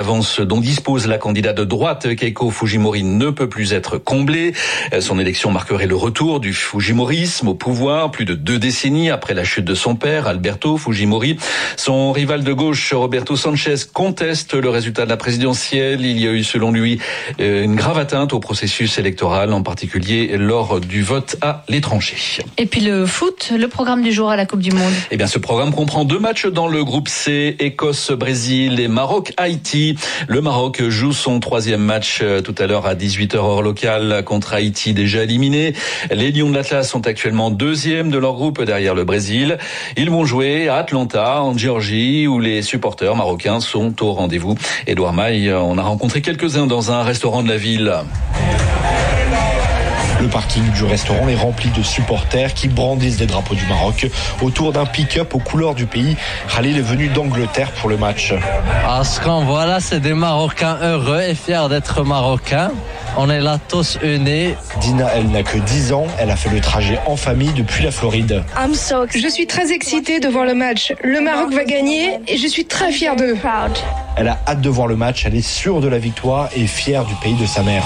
l'avance dont dispose la candidate de droite Keiko Fujimori ne peut plus être comblée. Son élection marquerait le retour du fujimorisme au pouvoir, plus de 2 décennies après la chute de son père, Alberto Fujimori. Son rival de gauche, Roberto Sanchez, conteste le résultat de la présidentielle. Il y a eu, selon lui, une grave atteinte au processus électoral, en particulier lors du vote à l'étranger. Et puis le foot, le programme du jour à la Coupe du Monde. Eh bien, ce programme comprend 2 matchs dans le groupe C, Écosse-Brésil et Maroc-Haïti. Le Maroc joue son 3e match tout à l'heure à 18h heure locale contre Haïti, déjà éliminé. Les Lions de l'Atlas sont actuellement 2e de leur groupe derrière le Brésil. Ils vont jouer à Atlanta, en Géorgie, où les supporters marocains sont au rendez-vous. Édouard Maille, on a rencontré quelques-uns dans un restaurant de la ville. Le parking du restaurant est rempli de supporters qui brandissent des drapeaux du Maroc autour d'un pick-up aux couleurs du pays. Khalil est venu d'Angleterre pour le match. Ce qu'on voit là, c'est des Marocains heureux et fiers d'être Marocains. On est là tous unis. Dina, elle n'a que 10 ans. Elle a fait le trajet en famille depuis la Floride. Je suis très excitée de voir le match. Le Maroc va gagner et je suis très fière d'eux. Elle a hâte de voir le match. Elle est sûre de la victoire et fière du pays de sa mère.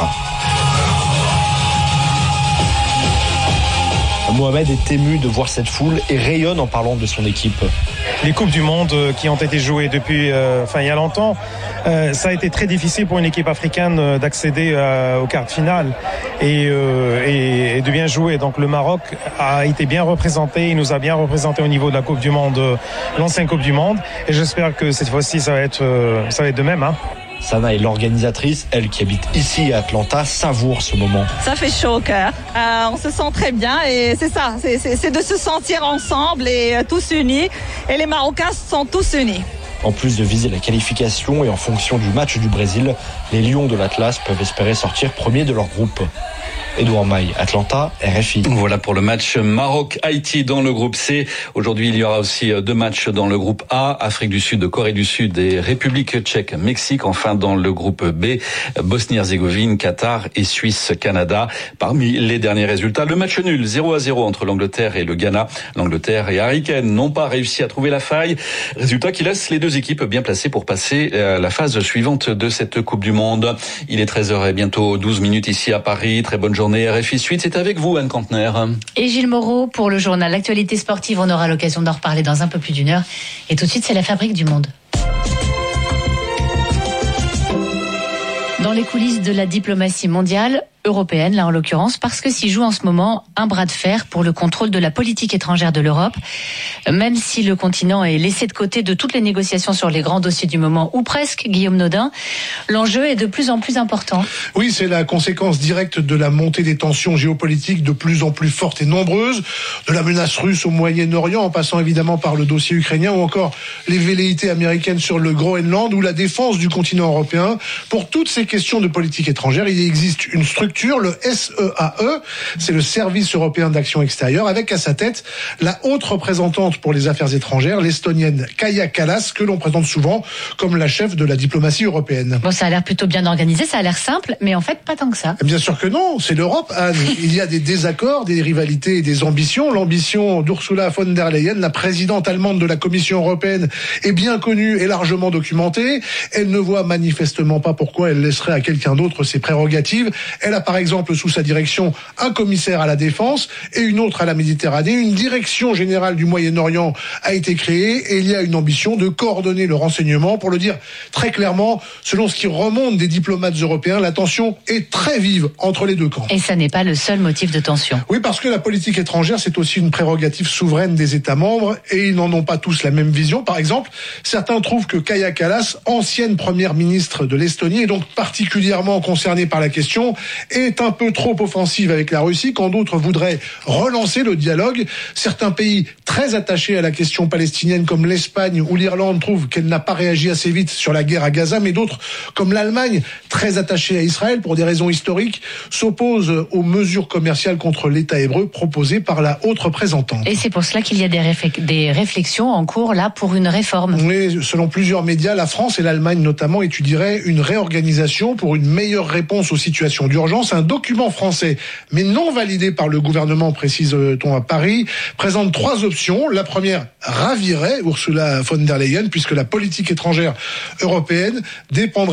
Mohamed est ému de voir cette foule et rayonne en parlant de son équipe. Les Coupes du Monde qui ont été jouées depuis il y a longtemps, ça a été très difficile pour une équipe africaine d'accéder aux quarts de finale et de bien jouer. Donc le Maroc a été bien représenté, il nous a bien représenté au niveau de la Coupe du Monde, l'ancienne Coupe du Monde, et j'espère que cette fois-ci ça va être de même. Sana est l'organisatrice, elle qui habite ici à Atlanta, savoure ce moment. Ça fait chaud au cœur. On se sent très bien et c'est ça, c'est de se sentir ensemble et tous unis. Et les Marocains sont tous unis. En plus de viser la qualification et en fonction du match du Brésil, les Lions de l'Atlas peuvent espérer sortir premiers de leur groupe. Édouard Maille, Atlanta, RFI. Voilà pour le match Maroc-Haïti dans le groupe C. Aujourd'hui, il y aura aussi 2 matchs dans le groupe A, Afrique du Sud, Corée du Sud et République tchèque, Mexique. Enfin, dans le groupe B, Bosnie-Herzégovine, Qatar et Suisse-Canada. Parmi les derniers résultats, le match nul 0-0 entre l'Angleterre et le Ghana. L'Angleterre et Harry Kane n'ont pas réussi à trouver la faille. Résultat qui laisse les 2 équipes bien placées pour passer la phase suivante de cette Coupe du Monde. Il est 13h et bientôt 12 minutes ici à Paris. Très bonne journée. RFI Suite, c'est avec vous, Anne Cantner. Et Gilles Moreau pour le journal L'actualité sportive. On aura l'occasion d'en reparler dans un peu plus d'1 heure. Et tout de suite, c'est la Fabrique du Monde. Dans les coulisses de la diplomatie mondiale, européenne là en l'occurrence, parce que s'y joue en ce moment un bras de fer pour le contrôle de la politique étrangère de l'Europe. Même si le continent est laissé de côté de toutes les négociations sur les grands dossiers du moment, ou presque, Guillaume Nodin, l'enjeu est de plus en plus important. Oui, c'est la conséquence directe de la montée des tensions géopolitiques de plus en plus fortes et nombreuses, de la menace russe au Moyen-Orient, en passant évidemment par le dossier ukrainien, ou encore les velléités américaines sur le Groenland, ou la défense du continent européen. Pour toutes ces questions de politique étrangère, il existe une structure, le SEAE, c'est le Service européen d'action extérieure, avec à sa tête la haute représentante pour les affaires étrangères, l'Estonienne Kaja Kallas, que l'on présente souvent comme la chef de la diplomatie européenne. Bon, ça a l'air plutôt bien organisé, ça a l'air simple, mais en fait pas tant que ça. Bien sûr que non, c'est l'Europe, Anne. Il y a des désaccords, des rivalités et des ambitions. L'ambition d'Ursula von der Leyen, la présidente allemande de la Commission européenne, est bien connue et largement documentée. Elle ne voit manifestement pas pourquoi elle laisserait à quelqu'un d'autre ses prérogatives. Elle a par exemple sous sa direction un commissaire à la défense et une autre à la Méditerranée. Une direction générale du Moyen-Orient a été créée et il y a une ambition de coordonner le renseignement. Pour le dire très clairement, selon ce qui remonte des diplomates européens, la tension est très vive entre les 2 camps. Et ça n'est pas le seul motif de tension. Oui, parce que la politique étrangère, c'est aussi une prérogative souveraine des États membres et ils n'en ont pas tous la même vision. Par exemple, certains trouvent que Kaja Kallas, ancienne première ministre de l'Estonie et donc particulièrement concernée par la question, est un peu trop offensive avec la Russie, quand d'autres voudraient relancer le dialogue. Certains pays très attachés à la question palestinienne, comme l'Espagne ou l'Irlande, trouvent qu'elle n'a pas réagi assez vite sur la guerre à Gaza, mais d'autres, comme l'Allemagne, très attachée à Israël pour des raisons historiques, s'opposent aux mesures commerciales contre l'État hébreu proposées par la haute représentante. Et c'est pour cela qu'il y a des réflexions en cours là pour une réforme. Oui, selon plusieurs médias, la France et l'Allemagne notamment étudieraient une réorganisation pour une meilleure réponse aux situations d'urgence. Un document français, mais non validé par le gouvernement, précise-t-on à Paris, présente 3 options. La première ravirait Ursula von der Leyen, puisque la politique étrangère européenne dépendrait